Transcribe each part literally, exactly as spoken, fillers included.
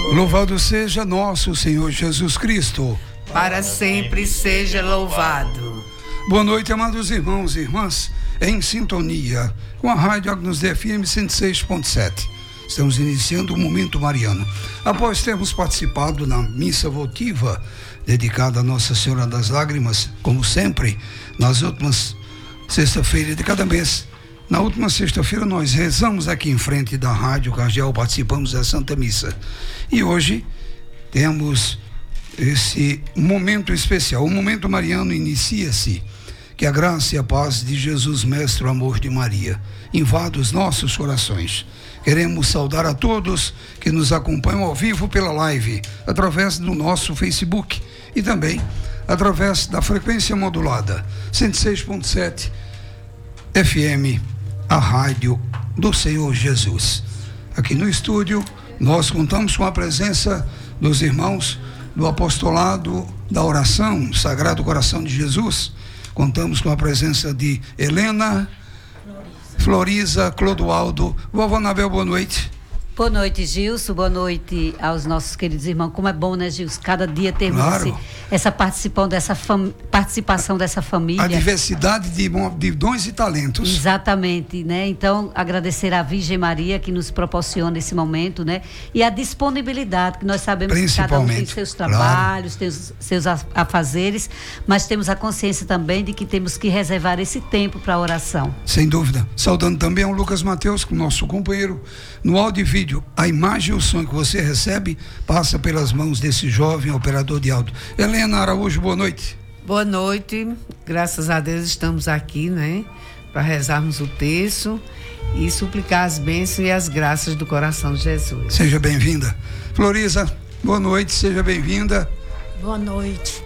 Louvado seja nosso Senhor Jesus Cristo. Para sempre seja louvado. Boa noite, amados irmãos e irmãs, em sintonia com a Rádio Agnus Dei F M cento e seis ponto sete. Estamos iniciando o Momento Mariano. Após termos participado na missa votiva dedicada a Nossa Senhora das Lágrimas, como sempre, nas últimas sexta-feira de cada mês. Na última sexta-feira nós rezamos aqui em frente da Rádio Cardeal, participamos da Santa Missa. E hoje temos esse momento especial. O Momento Mariano inicia-se. Que a graça e a paz de Jesus, Mestre, o amor de Maria, invada os nossos corações. Queremos saudar a todos que nos acompanham ao vivo pela live, através do nosso Facebook e também através da frequência modulada, cento e seis ponto sete F M, a rádio do Senhor Jesus. Aqui no estúdio, nós contamos com a presença dos irmãos do apostolado da oração, Sagrado Coração de Jesus. Contamos com a presença de Helena, Floriza, Clodoaldo. Vovó Anabel, boa noite. Boa noite, Gilson. Boa noite aos nossos queridos irmãos. Como é bom, né, Gilson? Cada dia termos Claro. esse, essa participação dessa, fam, participação dessa família. A diversidade de, de dons e talentos. Exatamente, né? Então, agradecer à Virgem Maria que nos proporciona esse momento, né? E a disponibilidade, que nós sabemos que cada um tem seus trabalhos, claro, tem os seus afazeres, mas temos a consciência também de que temos que reservar esse tempo para a oração. Sem dúvida. Saudando também ao Lucas Mateus, nosso companheiro, no áudio e vídeo. A imagem e o som que você recebe passa pelas mãos desse jovem operador de áudio. Helena Araújo, boa noite. Boa noite, graças a Deus estamos aqui, né, para rezarmos o terço e suplicar as bênçãos e as graças do coração de Jesus. Seja bem-vinda. Floriza, boa noite, seja bem-vinda. Boa noite.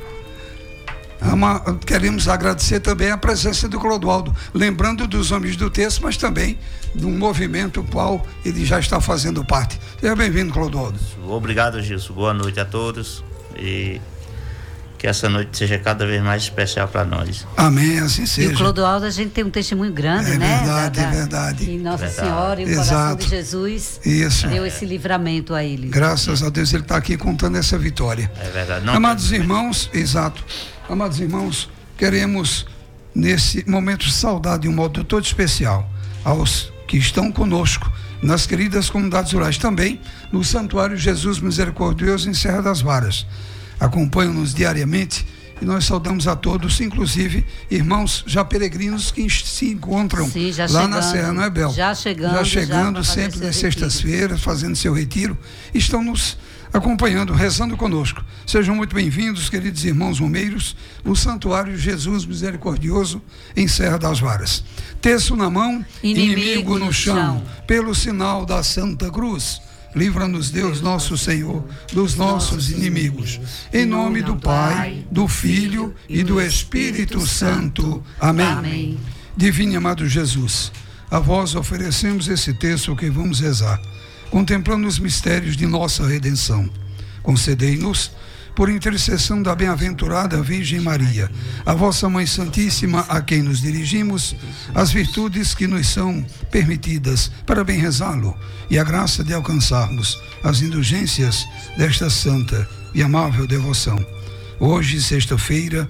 Ama, queremos agradecer também a presença do Clodoaldo, lembrando dos homens do texto, mas também de um movimento qual ele já está fazendo parte. Seja bem-vindo, Clodoaldo. Obrigado, Gilson. Boa noite a todos e que essa noite seja cada vez mais especial para nós. Amém, assim seja. E o Clodoaldo, a gente tem um testemunho grande, é né? Verdade, da, da, é verdade. E Nossa verdade. Senhora e o Exato. coração de Jesus Isso. deu esse livramento a ele. Graças a Deus ele está aqui contando essa vitória. É verdade. Não Amados tem... irmãos, exato. Amados irmãos, queremos nesse momento saudar de um modo todo especial aos que estão conosco nas queridas comunidades rurais, também no Santuário Jesus Misericordioso em Serra das Varas. Acompanham-nos diariamente e nós saudamos a todos, inclusive irmãos já peregrinos que se encontram Sim, já lá chegando, na Serra, não é, Bel? Já chegando. Já chegando já sempre nas sextas-feiras, fazendo seu retiro, estão nos acompanhando, rezando conosco. Sejam muito bem-vindos, queridos irmãos romeiros, no Santuário Jesus Misericordioso em Serra das Varas. Terço na mão, inimigo, inimigo no chão, chão, pelo sinal da Santa Cruz. Livra-nos, Deus nosso Senhor, dos nossos inimigos. Em nome do Pai, do Filho e do Espírito Santo. Amém. Amém. Divino e amado Jesus, a vós oferecemos esse texto que vamos rezar, contemplando os mistérios de nossa redenção. Concedei-nos, por intercessão da bem-aventurada Virgem Maria, a vossa Mãe Santíssima, a quem nos dirigimos, as virtudes que nos são permitidas para bem rezá-lo e a graça de alcançarmos as indulgências desta santa e amável devoção. Hoje, sexta-feira,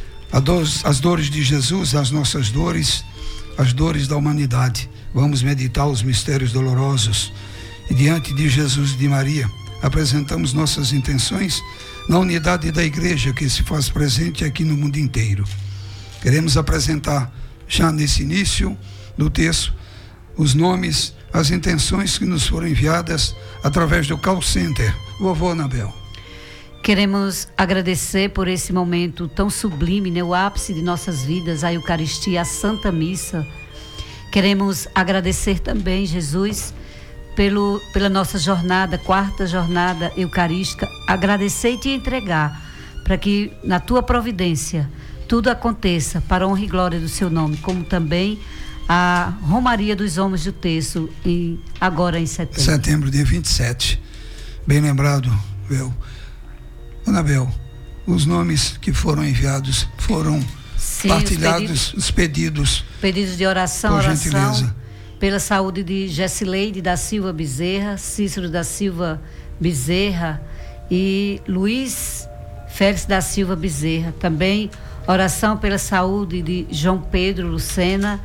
as dores de Jesus, as nossas dores, as dores da humanidade. Vamos meditar os mistérios dolorosos e diante de Jesus e de Maria apresentamos nossas intenções na unidade da igreja que se faz presente aqui no mundo inteiro. Queremos apresentar já nesse início do texto os nomes, as intenções que nos foram enviadas através do call center. Vovó Anabel. Queremos agradecer por esse momento tão sublime, né? O ápice de nossas vidas, a Eucaristia, a Santa Missa. Queremos agradecer também, Jesus, Pelo, pela nossa jornada, quarta jornada eucarística, agradecer e te entregar, para que na tua providência tudo aconteça para a honra e glória do seu nome, como também a Romaria dos Homens do Terço, em, agora em setembro. Setembro, dia vinte e sete. Bem lembrado, Bel. Anabel, os nomes que foram enviados foram Sim, partilhados, os pedidos, os pedidos. Pedidos de oração, por oração. Gentileza. Pela saúde de Gessileide da Silva Bezerra, Cícero da Silva Bezerra e Luiz Félix da Silva Bezerra. Também oração pela saúde de João Pedro Lucena,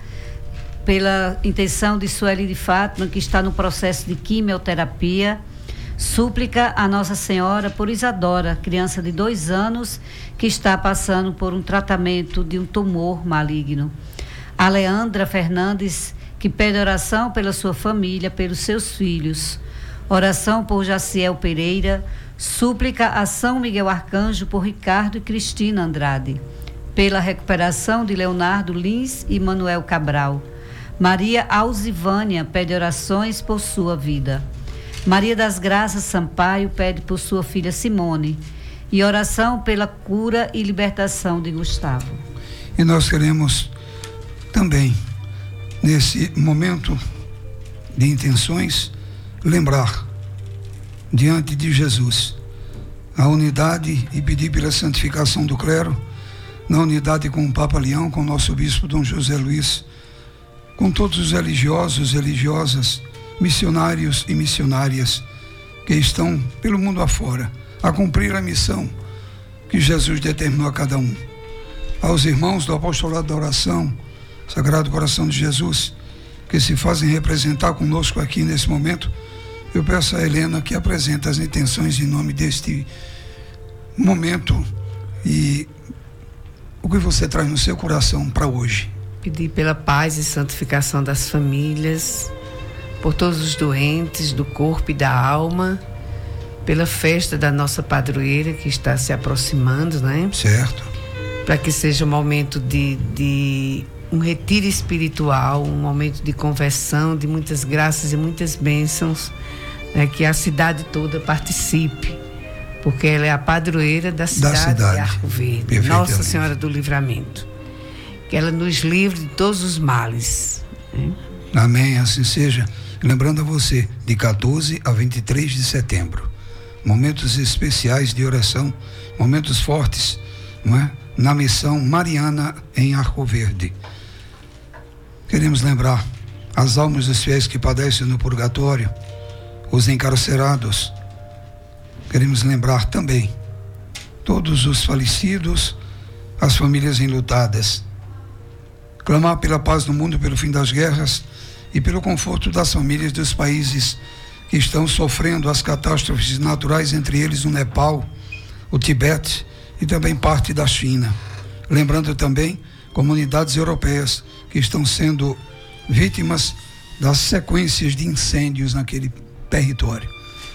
pela intenção de Sueli de Fátima, que está no processo de quimioterapia. Súplica a Nossa Senhora por Isadora, criança de dois anos, que está passando por um tratamento de um tumor maligno. A Leandra Fernandes, que pede oração pela sua família, pelos seus filhos. Oração por Jaciel Pereira. Súplica a São Miguel Arcanjo por Ricardo e Cristina Andrade. Pela recuperação de Leonardo Lins e Manuel Cabral. Maria Alzivânia pede orações por sua vida. Maria das Graças Sampaio pede por sua filha Simone. E oração pela cura e libertação de Gustavo. E nós queremos também, nesse momento de intenções, lembrar diante de Jesus a unidade e pedir pela santificação do clero, na unidade com o Papa Leão, com o nosso bispo Dom José Luiz, com todos os religiosos, religiosas, missionários e missionárias que estão pelo mundo afora a cumprir a missão que Jesus determinou a cada um. Aos irmãos do apostolado da oração, Sagrado Coração de Jesus, que se fazem representar conosco aqui nesse momento, eu peço a Helena que apresente as intenções em nome deste momento e o que você traz no seu coração para hoje. Pedir pela paz e santificação das famílias, por todos os doentes do corpo e da alma, pela festa da nossa padroeira que está se aproximando, né? Certo. Para que seja um momento de, de um retiro espiritual, um momento de conversão, de muitas graças e muitas bênçãos, né? Que a cidade toda participe, porque ela é a padroeira da cidade, da cidade. de Arco Verde, Nossa Senhora do Livramento. Que ela nos livre de todos os males. Né? Amém, assim seja. Lembrando a você, de quatorze a vinte e três de setembro, momentos especiais de oração, momentos fortes, não é? Na missão mariana em Arco Verde. Queremos lembrar as almas dos fiéis que padecem no purgatório, os encarcerados. Queremos lembrar também todos os falecidos, as famílias enlutadas. Clamar pela paz no mundo, pelo fim das guerras e pelo conforto das famílias dos países que estão sofrendo as catástrofes naturais, entre eles o Nepal, o Tibete e também parte da China. Lembrando também comunidades europeias que estão sendo vítimas das sequências de incêndios naquele território.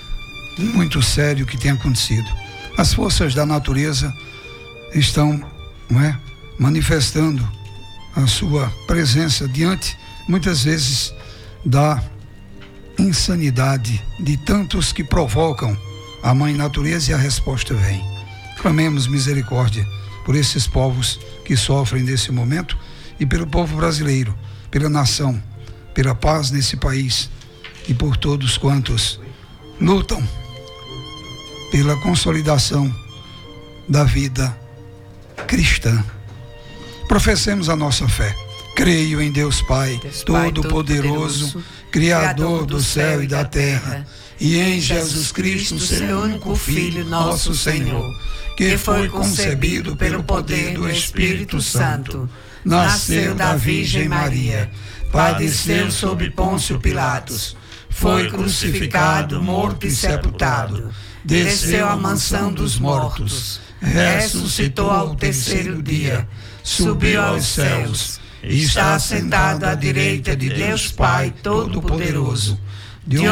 Muito sério o que tem acontecido. As forças da natureza estão, não é, manifestando a sua presença diante, muitas vezes, da insanidade de tantos que provocam a mãe natureza, e a resposta vem. Clamemos misericórdia por esses povos que sofrem nesse momento e pelo povo brasileiro, pela nação, pela paz nesse país e por todos quantos lutam pela consolidação da vida cristã. Professemos a nossa fé. Creio em Deus Pai, Deus Pai Todo-Poderoso, Criador do céu e da terra, e em Jesus Cristo, seu único Filho, nosso Senhor, que foi concebido pelo poder do Espírito Santo, nasceu da Virgem Maria, padeceu sob Pôncio Pilatos, foi crucificado, morto e sepultado, desceu à mansão dos mortos, ressuscitou ao terceiro dia, subiu aos céus, e está sentado à direita de Deus Pai Todo-Poderoso,